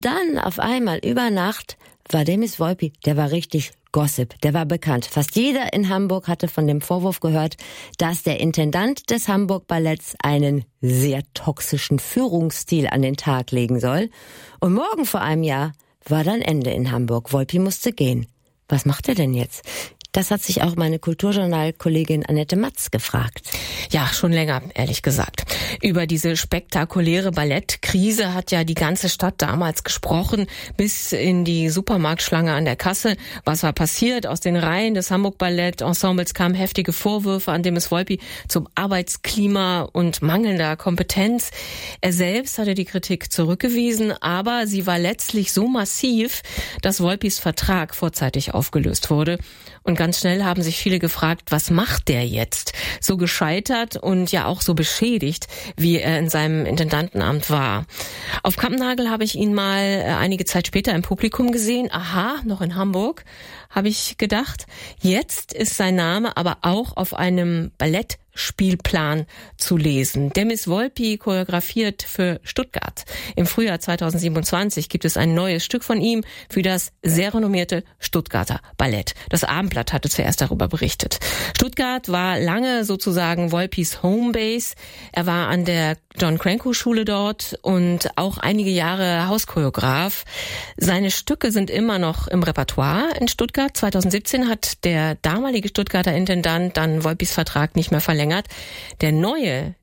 dann auf einmal über Nacht war Demis Volpi, der war richtig Gossip, der war bekannt. Fast jeder in Hamburg hatte von dem Vorwurf gehört, dass der Intendant des Hamburg Balletts einen sehr toxischen Führungsstil an den Tag legen soll. Und morgen vor einem Jahr war dann Ende in Hamburg. Volpi musste gehen. Was macht er denn jetzt? Das hat sich auch meine Kulturjournal-Kollegin Annette Matz gefragt. Ja, schon länger, ehrlich gesagt. Über diese spektakuläre Ballettkrise hat ja die ganze Stadt damals gesprochen, bis in die Supermarktschlange an der Kasse. Was war passiert? Aus den Reihen des Hamburg Ballett-Ensembles kamen heftige Vorwürfe an Demis Volpi zum Arbeitsklima und mangelnder Kompetenz. Er selbst hatte die Kritik zurückgewiesen, aber sie war letztlich so massiv, dass Volpis Vertrag vorzeitig aufgelöst wurde. Und ganz schnell haben sich viele gefragt, was macht der jetzt? So gescheitert und ja auch so beschädigt, wie er in seinem Intendantenamt war. Auf Kampnagel habe ich ihn mal einige Zeit später im Publikum gesehen. Aha, noch in Hamburg, habe ich gedacht. Jetzt ist sein Name aber auch auf einem Ballettspielplan zu lesen. Demis Volpi choreografiert für Stuttgart. Im Frühjahr 2027 gibt es ein neues Stück von ihm für das sehr renommierte Stuttgarter Ballett. Das Abendblatt hatte zuerst darüber berichtet. Stuttgart war lange sozusagen Volpis Homebase. Er war an der John Cranko Schule dort und auch einige Jahre Hauschoreograf. Seine Stücke sind immer noch im Repertoire in Stuttgart. 2017 hat der damalige Stuttgarter Intendant dann Volpis Vertrag nicht mehr verlängert. Der neue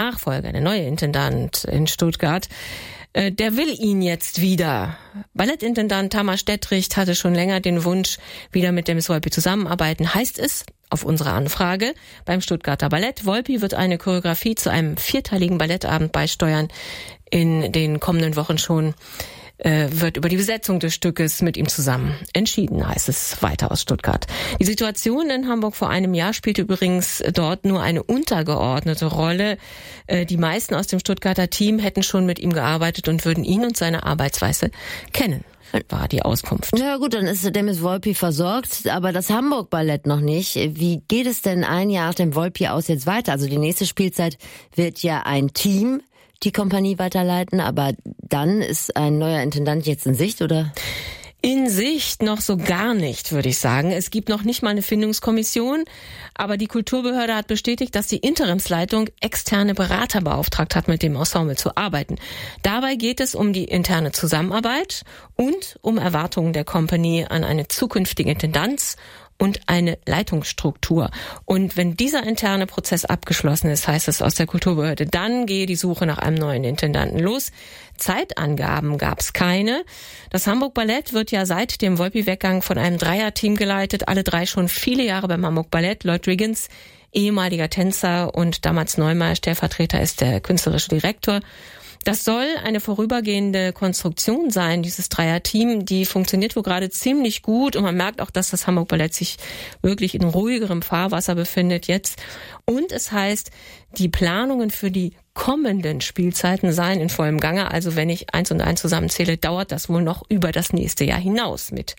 Intendant in Stuttgart, der will ihn jetzt wieder. Ballettintendant Tamas Stettricht hatte schon länger den Wunsch, wieder mit Demis Volpi zusammenarbeiten. Heißt es auf unsere Anfrage beim Stuttgarter Ballett, Volpi wird eine Choreografie zu einem 4-teiligen Ballettabend beisteuern. In den kommenden Wochen schon wird über die Besetzung des Stückes mit ihm zusammen entschieden, heißt es weiter aus Stuttgart. Die Situation in Hamburg vor einem Jahr spielte übrigens dort nur eine untergeordnete Rolle. Die meisten aus dem Stuttgarter Team hätten schon mit ihm gearbeitet und würden ihn und seine Arbeitsweise kennen, war die Auskunft. Ja gut, dann ist Demis Volpi versorgt, aber das Hamburg Ballett noch nicht. Wie geht es denn ein Jahr nach dem Volpi aus jetzt weiter? Also die nächste Spielzeit wird ja ein Team die Kompanie weiterleiten, aber dann ist ein neuer Intendant jetzt in Sicht, oder? In Sicht noch so gar nicht, würde ich sagen. Es gibt noch nicht mal eine Findungskommission, aber die Kulturbehörde hat bestätigt, dass die Interimsleitung externe Berater beauftragt hat, mit dem Ensemble zu arbeiten. Dabei geht es um die interne Zusammenarbeit und um Erwartungen der Kompanie an eine zukünftige Intendanz und eine Leitungsstruktur. Und wenn dieser interne Prozess abgeschlossen ist, heißt es aus der Kulturbehörde, dann gehe die Suche nach einem neuen Intendanten los. Zeitangaben gab es keine. Das Hamburg Ballett wird ja seit dem Volpi-Weggang von einem Dreierteam geleitet. Alle drei schon viele Jahre beim Hamburg Ballett. Lloyd Riggins, ehemaliger Tänzer und damals Neumeier Stellvertreter, ist der künstlerische Direktor. Das soll eine vorübergehende Konstruktion sein, dieses Dreierteam. Die funktioniert wohl gerade ziemlich gut und man merkt auch, dass das Hamburg Ballett sich wirklich in ruhigerem Fahrwasser befindet jetzt. Und es heißt, die Planungen für die kommenden Spielzeiten seien in vollem Gange. Also wenn ich 1 und 1 zusammenzähle, dauert das wohl noch über das nächste Jahr hinaus mit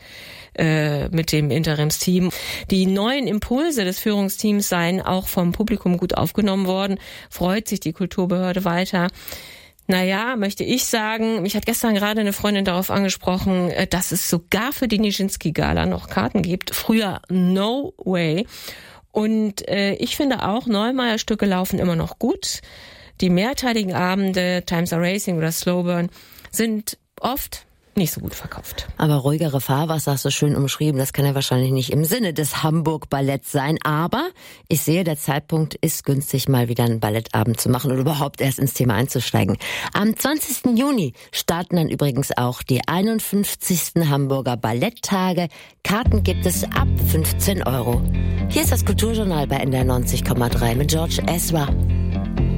dem Interimsteam. Die neuen Impulse des Führungsteams seien auch vom Publikum gut aufgenommen worden. Freut sich die Kulturbehörde weiter. Naja, möchte ich sagen, mich hat gestern gerade eine Freundin darauf angesprochen, dass es sogar für die Nijinsky-Gala noch Karten gibt. Früher no way. Und ich finde auch, Neumeier-Stücke laufen immer noch gut. Die mehrteiligen Abende, Times Are Racing oder Slow Burn, sind oft nicht so gut verkauft. Aber ruhigere Fahrwasser hast du schön umschrieben. Das kann ja wahrscheinlich nicht im Sinne des Hamburg Balletts sein. Aber ich sehe, der Zeitpunkt ist günstig, mal wieder einen Ballettabend zu machen oder überhaupt erst ins Thema einzusteigen. Am 20. Juni starten dann übrigens auch die 51. Hamburger Balletttage. Karten gibt es ab 15 €. Hier ist das Kulturjournal bei NDR 90,3 mit George Ezra.